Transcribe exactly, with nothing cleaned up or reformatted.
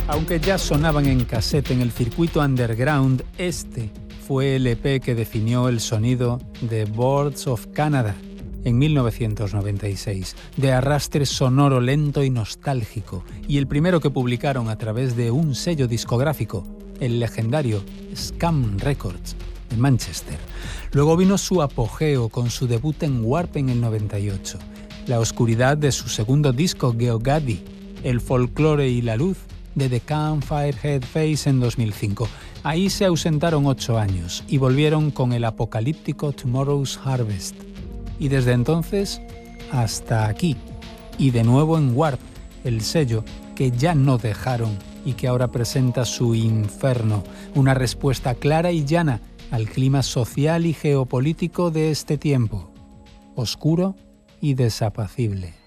Aunque ya sonaban en cassette en el circuito underground, este fue el E P que definió el sonido de Boards of Canada en mil novecientos noventa y seis, de arrastre sonoro lento y nostálgico, y el primero que publicaron a través de un sello discográfico, el legendario Scam Records de Manchester. Luego vino su apogeo con su debut en Warp en el noventa y ocho, la oscuridad de su segundo disco Geogadi, el folclore y la luz de The Campfire Head Face en dos mil cinco. Ahí se ausentaron ocho años y volvieron con el apocalíptico Tomorrow's Harvest. Y desde entonces hasta aquí, y de nuevo en Warp, el sello que ya no dejaron y que ahora presenta su Inferno, una respuesta clara y llana al clima social y geopolítico de este tiempo, oscuro y desapacible.